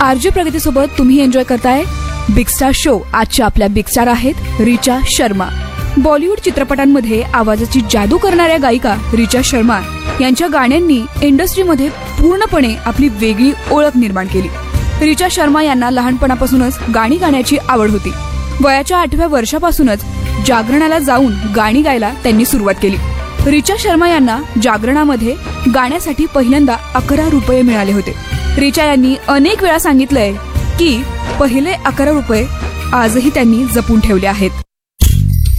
RJ प्रगती सोबत तुम्ही एन्जॉय करताय बिग स्टार शो. आजच्या आपल्या बिग स्टार आहेत रिचा शर्मा. बॉलिवूड चित्रपटांमध्ये आवाजाची जादू करणाऱ्या गायिका रिचा शर्मा यांच्या गाण्यांनी इंडस्ट्रीमध्ये पूर्णपणे आपली वेगळी ओळख निर्माण केली. रिचा शर्मा यांना लहानपणापासूनच गाणी गाण्याची आवड होती. वयाच्या 8व्या वर्षापासूनच जागरणाला जाऊन गाणी गायला त्यांनी सुरुवात केली. रिचा शर्मा यांना जागरणामध्ये गाण्यासाठी पहिल्यांदा 11 रुपये मिळाले होते. रिचा यांनी अनेक वेळा सांगितलंय की पहिले 11 रुपये आजही त्यांनी जपून ठेवले आहेत.